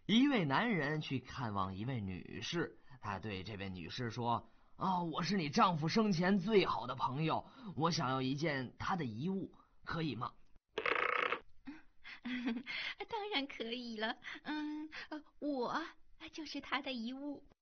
一位男人去看望一位女士，他对这位女士说：我是你丈夫生前最好的朋友，我想要一件他的遗物，可以吗？ 当然可以了。我就是他的遗物。